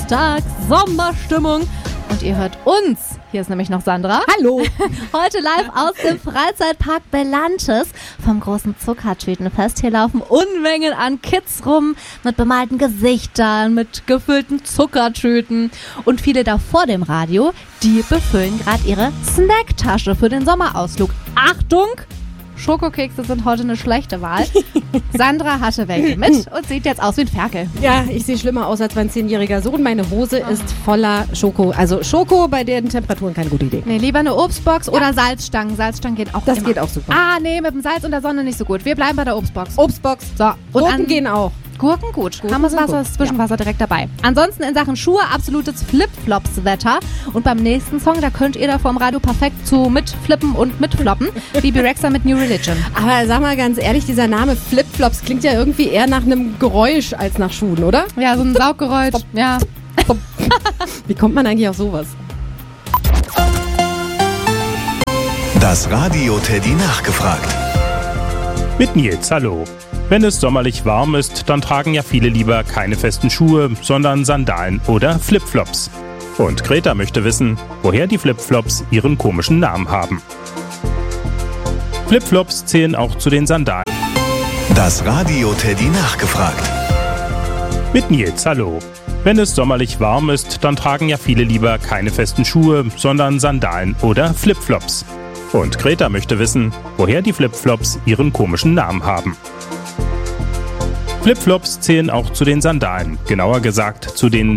Dienstag, Sommerstimmung. Und ihr hört uns. Hier ist nämlich noch Sandra. Hallo. Heute live aus dem Freizeitpark Belantes vom großen Zuckertütenfest. Hier laufen Unmengen an Kids rum mit bemalten Gesichtern, mit gefüllten Zuckertüten. Und viele da vor dem Radio, die befüllen gerade ihre Snacktasche für den Sommerausflug. Achtung! Schokokekse sind heute eine schlechte Wahl. Sandra hatte welche mit und sieht jetzt aus wie ein Ferkel. Ja, ich sehe schlimmer aus als mein 10-jähriger Sohn. Meine Hose ist voller Schoko. Also Schoko bei den Temperaturen keine gute Idee. Nee, lieber eine Obstbox oder Salzstangen. Salzstangen geht auch Das immer. geht auch super. Ah, nee, mit dem Salz und der Sonne nicht so gut. Wir bleiben bei der Obstbox. Obstbox. So, und Gurken gehen auch. Gurken gut. Gurken Haben wir sind Wasser, gut. Zwischenwasser direkt dabei. Ansonsten in Sachen Schuhe absolutes Flipflops-Wetter. Und beim nächsten Song, da könnt ihr da vorm Radio perfekt zu mitflippen und mitfloppen. Wie Rexa mit New Religion. Aber sag mal ganz ehrlich, dieser Name Flipflops klingt ja irgendwie eher nach einem Geräusch als nach Schuhen, oder? Ja, so ein Sauggeräusch. Ja. Wie kommt man eigentlich auf sowas? Das Radio Teddy nachgefragt. Mit Nils, hallo. Wenn es sommerlich warm ist, dann tragen ja viele lieber keine festen Schuhe, sondern Sandalen oder Flipflops. Und Greta möchte wissen, woher die Flipflops ihren komischen Namen haben. Flipflops zählen auch zu den Sandalen. Das Radio Teddy nachgefragt. Mit Nils, hallo. Wenn es sommerlich warm ist, dann tragen ja viele lieber keine festen Schuhe, sondern Sandalen oder Flipflops. Und Greta möchte wissen, woher die Flipflops ihren komischen Namen haben. Flipflops zählen auch zu den Sandalen, genauer gesagt zu den